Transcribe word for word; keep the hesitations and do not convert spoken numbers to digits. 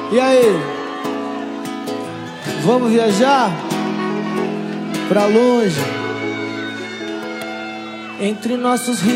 E aí? Vamos viajar? Pra longe? Entre nossos rios